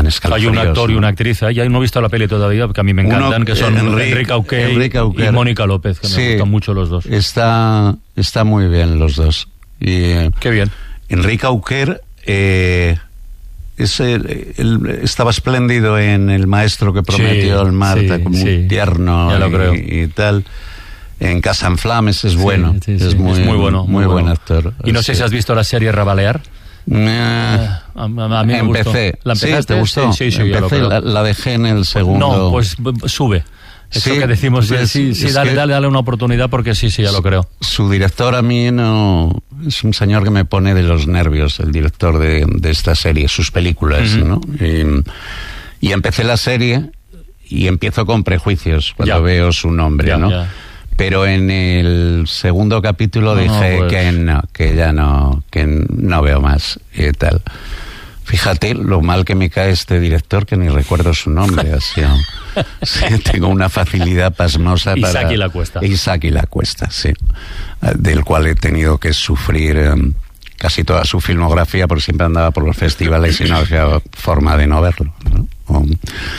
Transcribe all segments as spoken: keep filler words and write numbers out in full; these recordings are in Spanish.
escalofríos. Hay un actor ¿no? y una actriz, ¿eh? Ya no he visto la peli todavía, que a mí me encantan, Uno, que son Enrique, Enrique Auquer, Enrique Auquer y Mónica López, que sí, me gustan mucho los dos. Está, está muy bien los dos. Y, eh, Qué bien. Enrique Auquer eh, es el, el, estaba espléndido en El maestro que prometió sí, el Marta, sí, como sí. un tierno Ya lo y, creo. y tal. En Casa en Flames es bueno, sí, sí, es, sí. muy, es muy bueno, muy, muy bueno. buen actor. Y no sí. sé si has visto la serie Rabalear. Eh, a, a, a mí me empecé. gustó. ¿La empezaste? ¿Sí? ¿Te gustó? Sí, sí, sí, ya lo empecé, creo. la, la dejé en el segundo. No, pues sube. Eso Sí, que decimos, pues, sí, sí, es dale, que dale, dale una oportunidad porque sí, sí, ya lo creo. Su director a mí no... Es un señor que me pone de los nervios, el director de, de esta serie, sus películas, uh-huh. ¿no? Y, y empecé la serie y empiezo con prejuicios cuando ya. veo su nombre, ya, ¿no? Ya. Pero en el segundo capítulo no, dije no, pues... que no, que ya no, que no veo más y tal. Fíjate lo mal que me cae este director, que ni recuerdo su nombre. Así, sí, tengo una facilidad pasmosa para... Isaki Lacuesta. Isaki Lacuesta, sí. Del cual he tenido que sufrir um, casi toda su filmografía, porque siempre andaba por los festivales y no había forma de no verlo, ¿no? Um,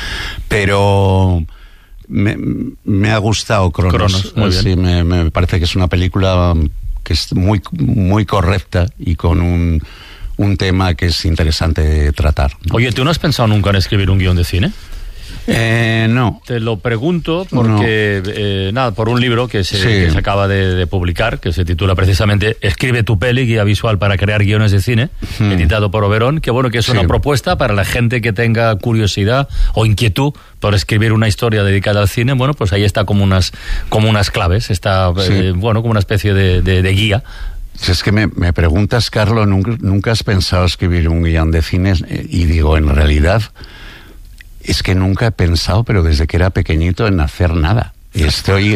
pero... Me, me ha gustado Cronos. Cronos sí, me, me parece que es una película que es muy, muy correcta y con un... un tema que es interesante de tratar, ¿no? Oye, ¿tú no has pensado nunca en escribir un guión de cine? Eh, no. Te lo pregunto porque, no. eh, nada, por un libro que se, sí. que se acaba de, de publicar, que se titula precisamente Escribe tu peli, guía visual para crear guiones de cine, hmm. editado por Oberón, que bueno, que es sí. una propuesta para la gente que tenga curiosidad o inquietud por escribir una historia dedicada al cine. Bueno, pues ahí está como unas, como unas claves, está, sí. eh, bueno, como una especie de, de, de guía. Si es que me, me preguntas, Carlos, ¿nunca, ¿nunca has pensado escribir un guión de cine? Y digo, en realidad, es que nunca he pensado, pero desde que era pequeñito, en hacer nada. Estoy,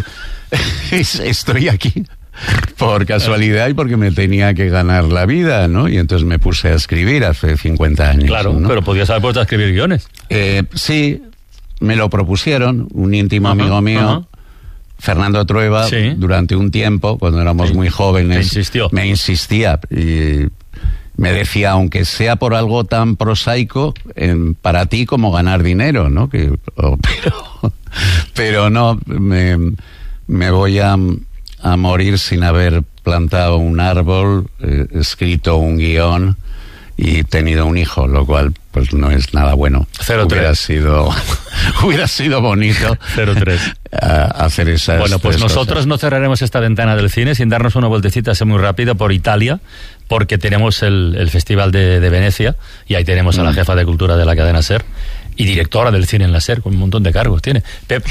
estoy aquí por casualidad y porque me tenía que ganar la vida, ¿no? Y entonces me puse a escribir hace cincuenta años. Claro, ¿no? Pero podías haber puesto a escribir guiones. Eh, sí, me lo propusieron, un íntimo uh-huh, amigo mío. Uh-huh. Fernando Trueba, sí. durante un tiempo, cuando éramos sí. muy jóvenes, me, insistió. me insistía y me decía, aunque sea por algo tan prosaico, eh, para ti como ganar dinero, ¿no? Que, oh, pero, pero no, me, me voy a, a morir sin haber plantado un árbol, eh, escrito un guión y tenido un hijo, lo cual pues no es nada bueno. cero tres Hubiera sido, hubiera sido bonito cero tres hacer esas Bueno, pues nosotros cosas. No cerraremos esta ventana del cine sin darnos una vueltecita así muy rápida por Italia, porque tenemos el, el Festival de, de Venecia y ahí tenemos a la jefa de cultura de la cadena SER y directora del cine en la SER, con un montón de cargos tiene. Pep...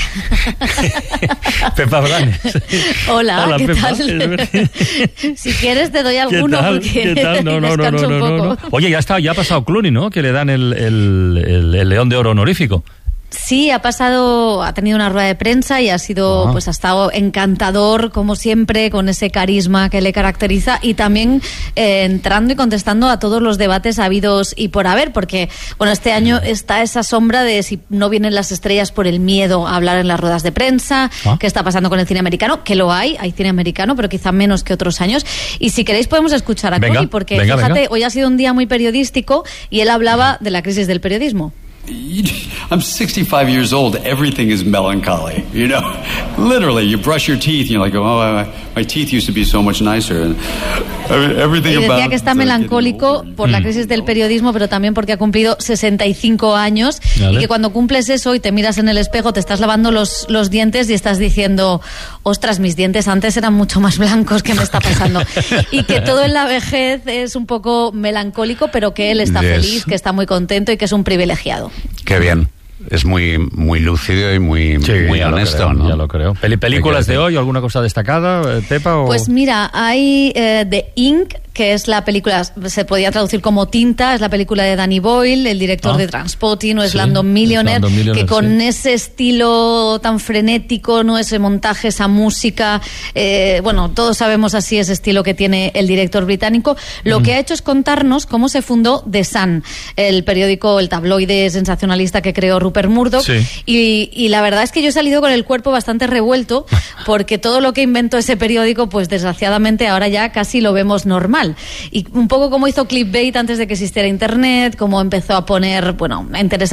Pepa Blanes. Hola, Hola, ¿qué Pepa. tal? Si quieres te doy alguno, ¿Qué tal? porque ¿Qué tal? No, no, no, no, un no, poco. no. Oye, ya está, ya ha pasado Clooney, ¿no? Que le dan el, el, el, el León de Oro honorífico. Sí, ha pasado, ha tenido una rueda de prensa y ha sido, ah. pues ha estado encantador, como siempre, con ese carisma que le caracteriza y también eh, entrando y contestando a todos los debates habidos y por haber, porque, bueno, este año está esa sombra de si no vienen las estrellas por el miedo a hablar en las ruedas de prensa, ah. qué está pasando con el cine americano, que lo hay, hay cine americano, pero quizá menos que otros años. Y si queréis podemos escuchar a Clooney, porque venga, fíjate, venga. hoy ha sido un día muy periodístico y él hablaba de la crisis del periodismo. I'm sixty-five years old. Everything is melancholy, you know. Literally, you brush your teeth and you're like, oh, my, my teeth used to be so much nicer. And everything y decía about que está melancólico por la crisis del periodismo, pero también porque ha cumplido sesenta y cinco años. ¿Vale? Y que cuando cumples eso y te miras en el espejo, te estás lavando los, los dientes y estás diciendo, ostras, mis dientes antes eran mucho más blancos, ¿qué me está pasando? Y que todo en la vejez es un poco melancólico, pero que él está yes. feliz, que está muy contento y que es un privilegiado. Qué bien. Es muy muy lúcido y muy, sí, muy honesto, creo, ¿no? Ya lo creo. Peli ¿Películas de hoy? ¿Alguna cosa destacada, Pepa? O... Pues mira, hay eh, The Ink, que es la película, se podía traducir como Tinta, es la película de Danny Boyle, el director ah. de Trainspotting, o es sí, Slumdog Millionaire, Millionaire, que con sí. ese estilo tan frenético, no ese montaje, esa música, eh, bueno, todos sabemos así ese estilo que tiene el director británico. Lo mm. que ha hecho es contarnos cómo se fundó The Sun, el periódico, el tabloide sensacionalista que creó Rupert Murdoch, sí. y, y la verdad es que yo he salido con el cuerpo bastante revuelto, porque todo lo que inventó ese periódico, pues desgraciadamente ahora ya casi lo vemos normal. Y un poco como hizo Clickbait antes de que existiera internet, como empezó a poner, bueno, a interesar